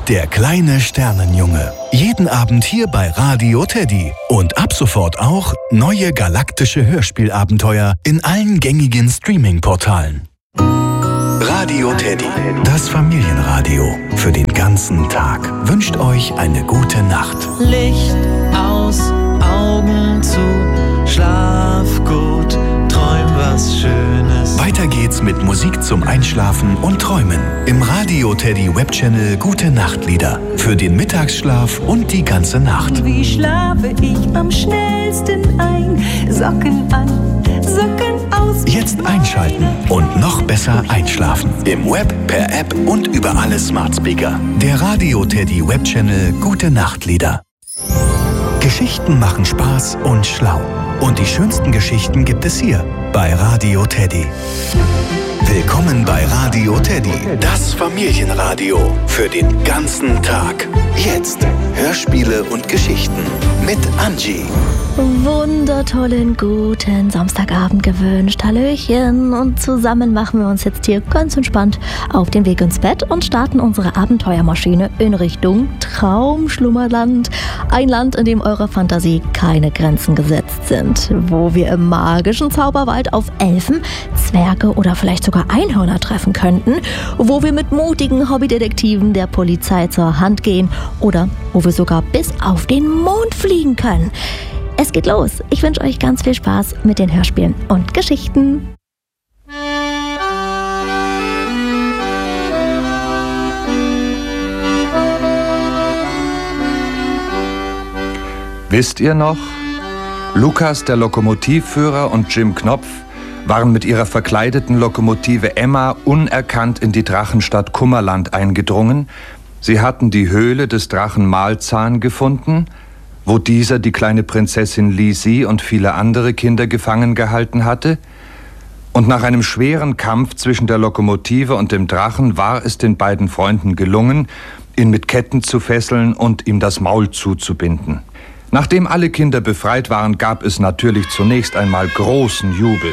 Der kleine Sternenjunge. Jeden Abend hier bei Radio Teddy. Und ab sofort auch neue galaktische Hörspielabenteuer in allen gängigen Streaming-Portalen. Radio Teddy. Das Familienradio für den ganzen Tag. Wünscht euch eine gute Nacht. Licht aus, Augen zu, schlaf gut, träum was Schönes. Weiter geht's mit Musik zum Einschlafen und Träumen. Im Radio Teddy Webchannel Gute Nachtlieder. Für den Mittagsschlaf und die ganze Nacht. Wie schlafe ich am schnellsten ein? Socken an, Socken aus. Jetzt einschalten und noch besser einschlafen. Im Web, per App und über alle Smart Speaker. Der Radio Teddy Webchannel Gute Nachtlieder. Geschichten machen Spaß und schlau. Und die schönsten Geschichten gibt es hier bei Radio Teddy. Willkommen bei Radio Teddy, das Familienradio für den ganzen Tag. Jetzt Hörspiele und Geschichten mit Angie. Wundertollen guten Samstagabend gewünscht. Hallöchen. Und zusammen machen wir uns jetzt hier ganz entspannt auf den Weg ins Bett und starten unsere Abenteuermaschine in Richtung Traumschlummerland. Ein Land, in dem eurer Fantasie keine Grenzen gesetzt sind. Wo wir im magischen Zauberwald auf Elfen, Zwerge oder vielleicht sogar Einhörner treffen könnten. Wo wir mit mutigen Hobbydetektiven der Polizei zur Hand gehen. Oder wo wir sogar bis auf den Mond fliegen können. Es geht los. Ich wünsche euch ganz viel Spaß mit den Hörspielen und Geschichten. Wisst ihr noch? Lukas, der Lokomotivführer, und Jim Knopf waren mit ihrer verkleideten Lokomotive Emma unerkannt in die Drachenstadt Kummerland eingedrungen. Sie hatten die Höhle des Drachen Malzahn gefunden, wo dieser die kleine Prinzessin Lisi und viele andere Kinder gefangen gehalten hatte. Und nach einem schweren Kampf zwischen der Lokomotive und dem Drachen war es den beiden Freunden gelungen, ihn mit Ketten zu fesseln und ihm das Maul zuzubinden. Nachdem alle Kinder befreit waren, gab es natürlich zunächst einmal großen Jubel.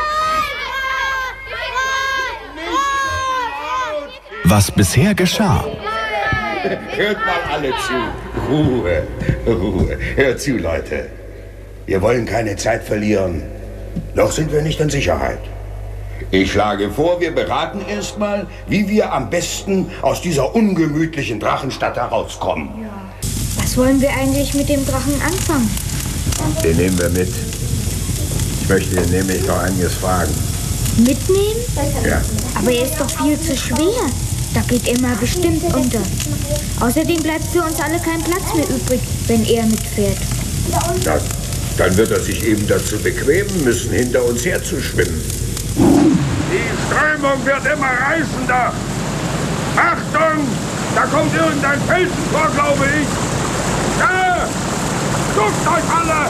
Was bisher geschah. Hört mal alle zu. Ruhe, Ruhe. Hört zu, Leute. Wir wollen keine Zeit verlieren. Noch sind wir nicht in Sicherheit. Ich schlage vor, wir beraten erstmal, wie wir am besten aus dieser ungemütlichen Drachenstadt herauskommen. Ja. Was wollen wir eigentlich mit dem Drachen anfangen? Den nehmen wir mit. Ich möchte ihn nämlich noch einiges fragen. Mitnehmen? Ja. Aber er ist doch viel zu schwer. Da geht Emma bestimmt unter. Außerdem bleibt für uns alle kein Platz mehr übrig, wenn er mitfährt. Ja, dann wird er sich eben dazu bequemen müssen, hinter uns herzuschwimmen. Die Strömung wird immer reißender. Achtung! Da kommt irgendein Felsentor, glaube ich. Da! Duckt euch alle!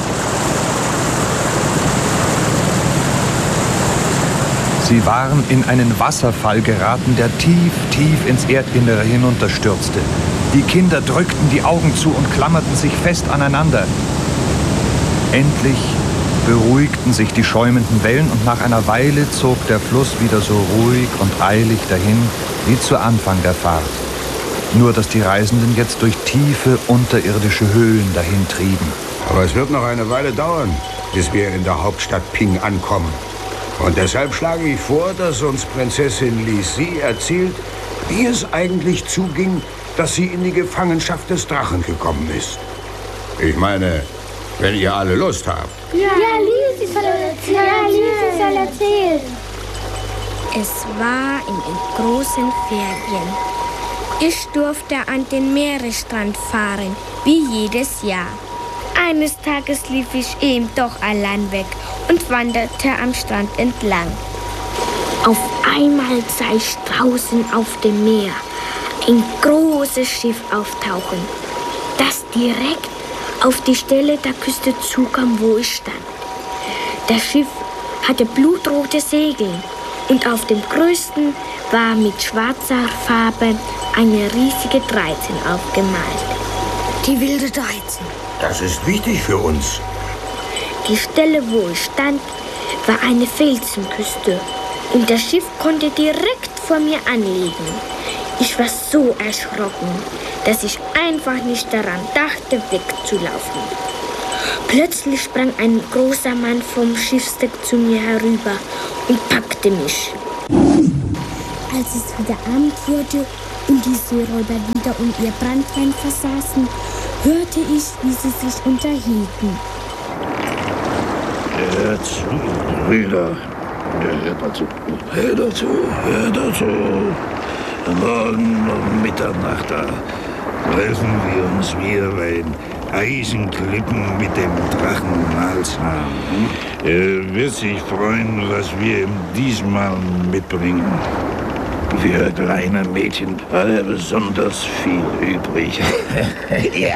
Sie waren in einen Wasserfall geraten, der tief, tief ins Erdinnere hinunterstürzte. Die Kinder drückten die Augen zu und klammerten sich fest aneinander. Endlich beruhigten sich die schäumenden Wellen und nach einer Weile zog der Fluss wieder so ruhig und eilig dahin wie zu Anfang der Fahrt. Nur, dass die Reisenden jetzt durch tiefe, unterirdische Höhlen dahin trieben. Aber es wird noch eine Weile dauern, bis wir in der Hauptstadt Ping ankommen. Und deshalb schlage ich vor, dass uns Prinzessin Lisi erzählt, wie es eigentlich zuging, dass sie in die Gefangenschaft des Drachen gekommen ist. Ich meine, wenn ihr alle Lust habt. Ja, Lisi soll erzählen. Es war in den großen Ferien. Ich durfte an den Meeresstrand fahren, wie jedes Jahr. Eines Tages lief ich eben doch allein weg und wanderte am Strand entlang. Auf einmal sah ich draußen auf dem Meer ein großes Schiff auftauchen, das direkt auf die Stelle der Küste zukam, wo ich stand. Das Schiff hatte blutrote Segel und auf dem größten war mit schwarzer Farbe eine riesige 13 aufgemalt. Die wilde 13. Das ist wichtig für uns. Die Stelle, wo ich stand, war eine Felsenküste und das Schiff konnte direkt vor mir anlegen. Ich war so erschrocken, dass ich einfach nicht daran dachte, wegzulaufen. Plötzlich sprang ein großer Mann vom Schiffsdeck zu mir herüber und packte mich. Als es wieder Abend wurde und die Seeräuber wieder um ihr Branntwein versaßen, hörte ich, wie sie sich unterhielten. Hör zu, Brüder. Hör dazu. Morgen um Mitternacht treffen wir uns wieder bei den Eisenklippen mit dem Drachen Malzahn. Er wird sich freuen, was wir ihm diesmal mitbringen. Für kleine Mädchen hat er besonders viel übrig. Ja.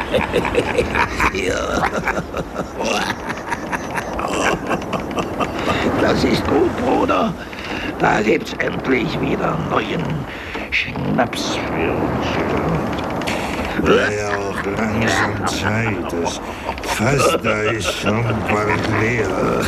Das ist gut, Bruder. Da gibt's endlich wieder neuen Schnaps für uns. Wäre ja auch langsam Zeit. Das Fass da ist schon bald leer.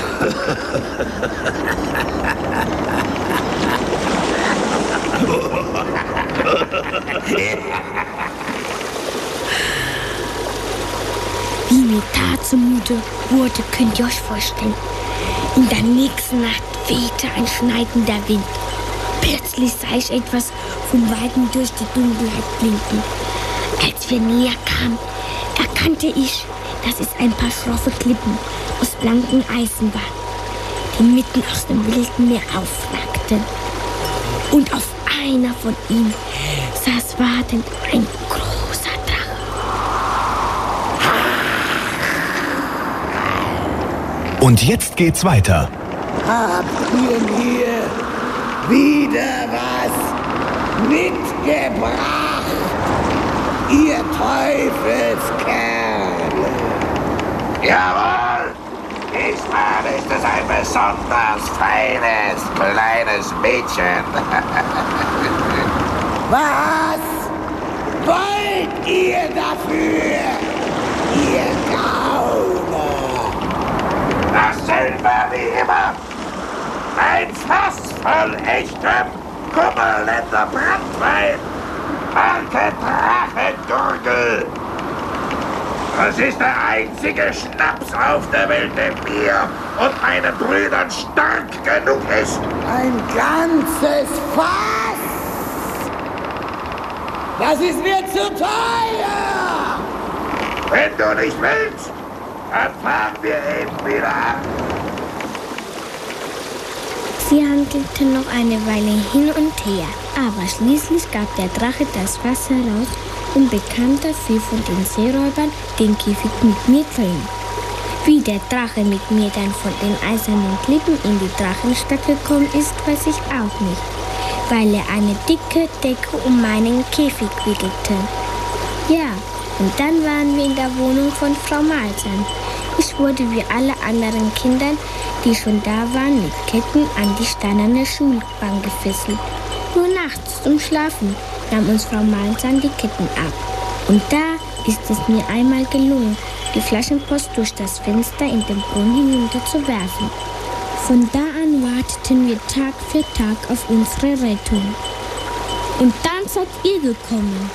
Wie mir da zumute wurde, könnt ihr euch vorstellen. In der nächsten Nacht wehte ein schneidender Wind. Plötzlich sah ich etwas von Weitem durch die Dunkelheit blinken. Als wir näher kamen, erkannte ich, dass es ein paar schroffe Klippen aus blankem Eisen waren, die mitten aus dem wilden Meer aufragten. Und auf einer von ihnen saß wartend ein großer Drache. Und jetzt geht's weiter. Habt ihr mir wieder was mitgebracht, ihr Teufelskerle? Jawohl! Diesmal ist es ein besonders feines, kleines Mädchen. Was wollt ihr dafür, ihr Gauner? Dasselbe wie immer. Ein Fass voll echtem Kummerländer Branntwein. Marke Drachendurgel. Das ist der einzige Schnaps auf der Welt, der mir und meinen Brüdern stark genug ist. Ein ganzes Fass! Das ist mir zu teuer! Wenn du nicht willst, dann fahren wir eben wieder an. Sie handelten noch eine Weile hin und her, aber schließlich gab der Drache das Wasser raus und bekam dafür von den Seeräubern den Käfig mit mir drin. Wie der Drache mit mir dann von den eisernen Klippen in die Drachenstadt gekommen ist, weiß ich auch nicht, weil er eine dicke Decke um meinen Käfig wickelte. Ja, und dann waren wir in der Wohnung von Frau Malzahn. Ich wurde wie alle anderen Kinder, die schon da waren, mit Ketten an die steinerne Schulbank gefesselt. Nur nachts zum Schlafen nahm uns Frau Malzahn die Ketten ab. Und da ist es mir einmal gelungen, die Flaschenpost durch das Fenster in den Brunnen hinunterzuwerfen. Von da an warteten wir Tag für Tag auf unsere Rettung. Und dann seid ihr gekommen.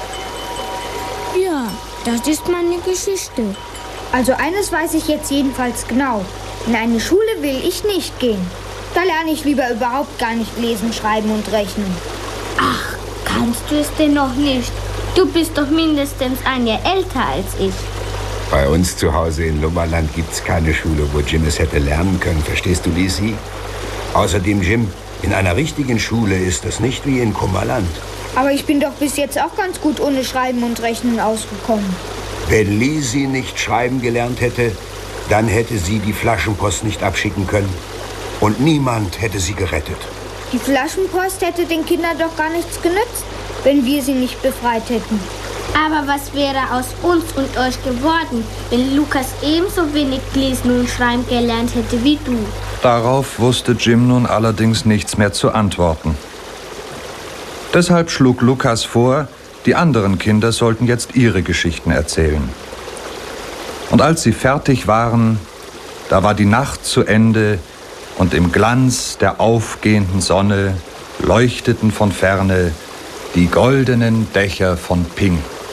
Ja, das ist meine Geschichte. Also eines weiß ich jetzt jedenfalls genau. In eine Schule will ich nicht gehen. Da lerne ich lieber überhaupt gar nicht lesen, schreiben und rechnen. Ach, kannst du es denn noch nicht? Du bist doch mindestens ein Jahr älter als ich. Bei uns zu Hause in Lummerland gibt's keine Schule, wo Jim es hätte lernen können. Verstehst du, Lisi? Außerdem, Jim, in einer richtigen Schule ist es nicht wie in Kummerland. Aber ich bin doch bis jetzt auch ganz gut ohne Schreiben und Rechnen ausgekommen. Wenn Lisi nicht schreiben gelernt hätte, dann hätte sie die Flaschenpost nicht abschicken können. Und niemand hätte sie gerettet. Die Flaschenpost hätte den Kindern doch gar nichts genützt, wenn wir sie nicht befreit hätten. Aber was wäre aus uns und euch geworden, wenn Lukas ebenso wenig lesen und schreiben gelernt hätte wie du? Darauf wusste Jim nun allerdings nichts mehr zu antworten. Deshalb schlug Lukas vor, die anderen Kinder sollten jetzt ihre Geschichten erzählen. Und als sie fertig waren, da war die Nacht zu Ende und im Glanz der aufgehenden Sonne leuchteten von ferne Die goldenen Dächer von Ping.